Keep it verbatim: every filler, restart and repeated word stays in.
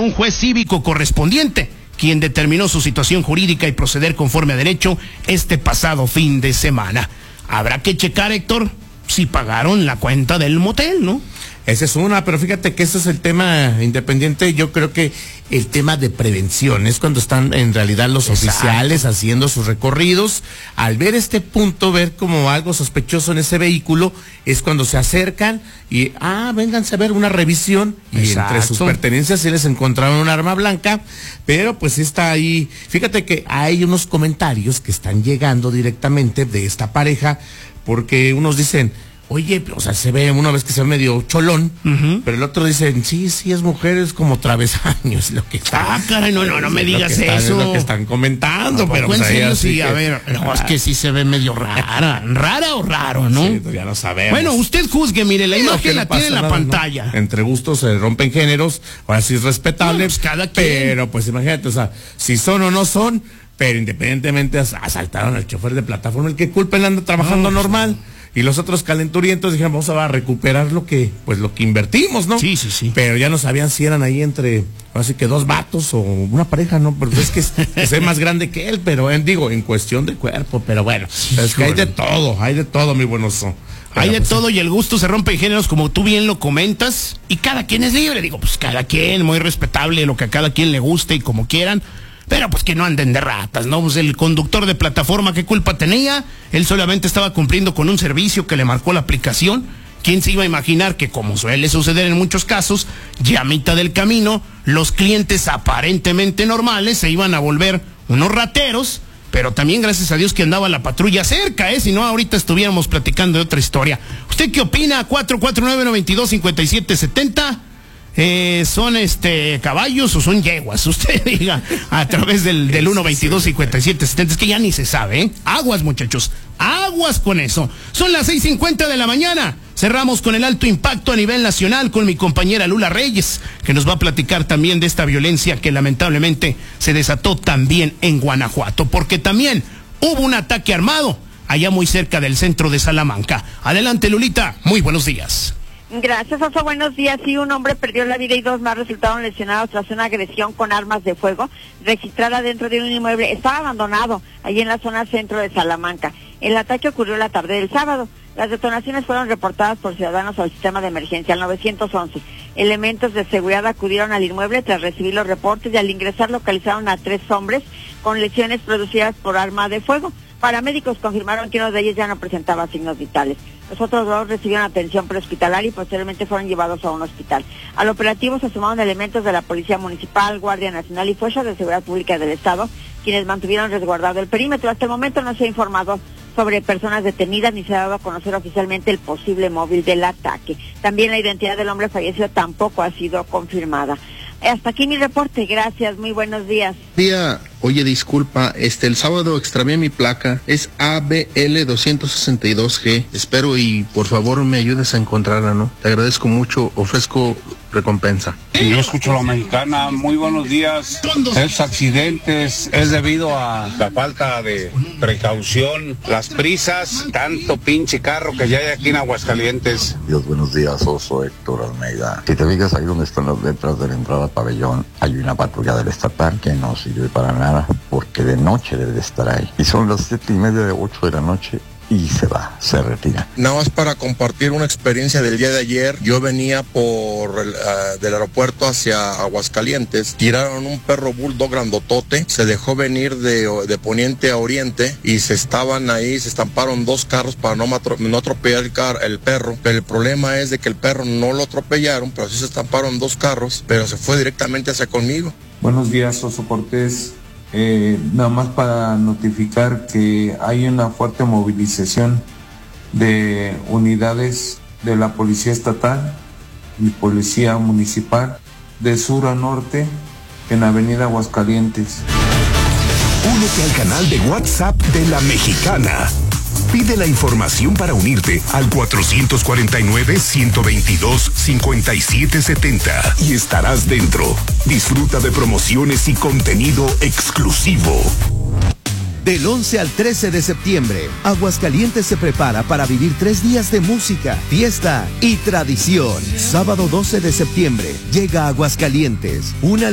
un juez cívico correspondiente, quien determinó su situación jurídica y proceder conforme a derecho este pasado fin de semana. Habrá que checar, Héctor, si pagaron la cuenta del motel, ¿no? Esa es una, pero fíjate que ese es el tema independiente. Yo creo que el tema de prevención es cuando están en realidad los Exacto. oficiales haciendo sus recorridos. Al ver este punto, ver como algo sospechoso en ese vehículo, es cuando se acercan y, ah, vénganse a ver una revisión. Y Exacto. entre sus pertenencias sí les encontraron un arma blanca, pero pues está ahí. Fíjate que hay unos comentarios que están llegando directamente de esta pareja, porque unos dicen, oye, o sea, se ve una vez que se ve medio cholón, uh-huh. pero el otro dice, sí, sí, es mujer, es como travesaños, lo que está. Ah, caray, no, no, no me digas eso. Están, es lo que están comentando, no, pero pues, en serio, sí, que, a ver, no, es que sí se ve medio rara, rara o raro, ¿no? Sí, ya lo sabemos. Bueno, usted juzgue, mire, la sí, imagen la tiene en la nada, pantalla. ¿no? Entre gustos se rompen géneros, ahora sí es respetable, no, pues cada quien. Pero pues imagínate, o sea, si son o no son, pero independientemente asaltaron al chofer de plataforma, el que culpa, él anda trabajando no, normal. No. Y los otros calenturientos dijeron, vamos a recuperar lo que, pues lo que invertimos, ¿no? Sí, sí, sí. Pero ya no sabían si eran ahí entre, así que dos vatos o una pareja, ¿no? Pero es que es, es más grande que él, pero en, digo, en cuestión de cuerpo, pero bueno, sí, es que hay de todo, hay de todo, mi buenoso. Hay de pues, todo y el gusto se rompe en géneros, como tú bien lo comentas, y cada quien es libre, digo, pues cada quien, muy respetable, lo que a cada quien le guste y como quieran. Pero pues que no anden de ratas, ¿no? Pues el conductor de plataforma, ¿qué culpa tenía? Él solamente estaba cumpliendo con un servicio que le marcó la aplicación. ¿Quién se iba a imaginar que, como suele suceder en muchos casos, ya a mitad del camino, los clientes aparentemente normales se iban a volver unos rateros? Pero también gracias a Dios que andaba la patrulla cerca, ¿eh? Si no, ahorita estuviéramos platicando de otra historia. ¿Usted qué opina? cuatro cuatro nueve, nueve dos, cinco siete siete cero. Eh, ¿Son este caballos o son yeguas? Usted diga a través del, del uno veintidós, cincuenta y siete setenta. Es que ya ni se sabe, ¿eh? Aguas, muchachos, aguas con eso. Son las seis cincuenta de la mañana. Cerramos con el alto impacto a nivel nacional con mi compañera Lula Reyes, que nos va a platicar también de esta violencia que lamentablemente se desató también en Guanajuato, porque también hubo un ataque armado allá muy cerca del centro de Salamanca. Adelante, Lulita, muy buenos días. Gracias, Oso. Buenos días. Sí, un hombre perdió la vida y dos más resultaron lesionados tras una agresión con armas de fuego registrada dentro de un inmueble. Estaba abandonado allí en la zona centro de Salamanca. El ataque ocurrió la tarde del sábado. Las detonaciones fueron reportadas por ciudadanos al sistema de emergencia al nueve once. Elementos de seguridad acudieron al inmueble tras recibir los reportes y al ingresar localizaron a tres hombres con lesiones producidas por arma de fuego. Paramédicos confirmaron que uno de ellos ya no presentaba signos vitales. Los otros dos recibieron atención prehospitalaria y posteriormente fueron llevados a un hospital. Al operativo se sumaron elementos de la Policía Municipal, Guardia Nacional y Fuerzas de Seguridad Pública del Estado, quienes mantuvieron resguardado el perímetro. Hasta el momento no se ha informado sobre personas detenidas ni se ha dado a conocer oficialmente el posible móvil del ataque. También la identidad del hombre fallecido tampoco ha sido confirmada. Hasta aquí mi reporte, gracias, muy buenos días. Día, oye, disculpa, este, el sábado extravié mi placa, es A B L doscientos sesenta y dos G, espero y por favor me ayudes a encontrarla, ¿no? Te agradezco mucho, ofrezco recompensa. Yo escucho la mexicana, muy buenos días. Esos accidentes es debido a la falta de precaución, las prisas, tanto pinche carro que ya hay aquí en Aguascalientes. Dios, buenos días, Oso Héctor Almeida. Si te fijas ahí donde están las letras de la entrada al pabellón, hay una patrulla del estatal que no sirve para nada, porque de noche debe de estar ahí. Y son las siete y media de ocho de la noche. Y se va, se retira. Nada más para compartir una experiencia del día de ayer. Yo venía por el, uh, del aeropuerto hacia Aguascalientes. Tiraron un perro bulldog grandotote. Se dejó venir de, de poniente a oriente y se estaban ahí, se estamparon dos carros para no, matro, no atropellar el, car, el perro. Pero el problema es de que el perro no lo atropellaron, pero sí se estamparon dos carros, pero se fue directamente hacia conmigo. Buenos días, Oso Cortés. Eh, nada más para notificar que hay una fuerte movilización de unidades de la Policía Estatal y Policía Municipal de sur a norte en Avenida Aguascalientes. Únete al canal de WhatsApp de La Mexicana. Pide la información para unirte al cuatro cuatro nueve, uno dos dos, cinco siete siete cero y estarás dentro. Disfruta de promociones y contenido exclusivo. Del once al trece de septiembre, Aguascalientes se prepara para vivir tres días de música, fiesta y tradición. Sábado doce de septiembre, llega a Aguascalientes, una